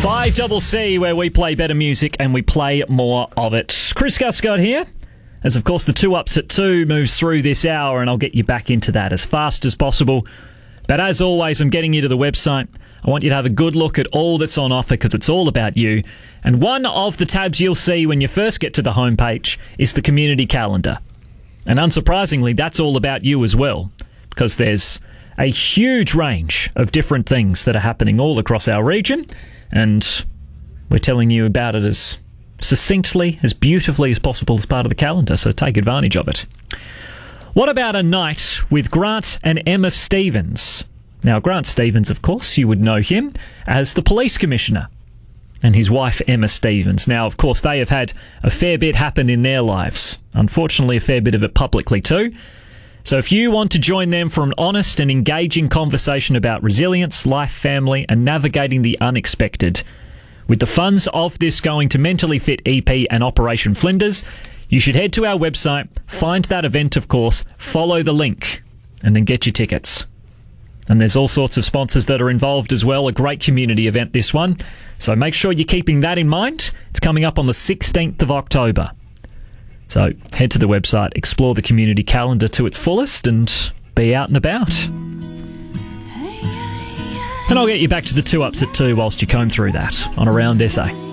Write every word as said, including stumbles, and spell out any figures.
five C C, where we play better music and we play more of it. Chris Guscott here, as of course the two ups at two moves through this hour, and I'll get you back into that as fast as possible. But as always, I'm getting you to the website. I want you to have a good look at all that's on offer because it's all about you. And one of the tabs you'll see when you first get to the homepage is the community calendar. And unsurprisingly, that's all about you as well, because there's a huge range of different things that are happening all across our region, and we're telling you about it as succinctly, as beautifully as possible as part of the calendar, so take advantage of it. What about a night with Grant and Emma Stevens? Now, Grant Stevens, of course, you would know him as the police commissioner, and his wife, Emma Stevens. Now, of course, they have had a fair bit happen in their lives. Unfortunately, a fair bit of it publicly too. So if you want to join them for an honest and engaging conversation about resilience, life, family, and navigating the unexpected, with the funds of this going to Mentally Fit E P and Operation Flinders, you should head to our website, find that event, of course, follow the link, and then get your tickets. And there's all sorts of sponsors that are involved as well. A great community event, this one. So make sure you're keeping that in mind. It's coming up on the sixteenth of October. So head to the website, explore the community calendar to its fullest, and be out and about. And I'll get you back to the two ups at two whilst you comb through that on Around S A.